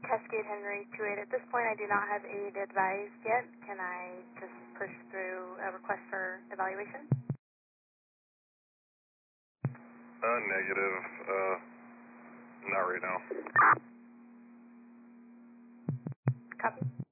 Cascade Henry 28. At this point, I do not have aid advised yet. Can I just push through a request for evaluation? Negative. Not right now. Copy.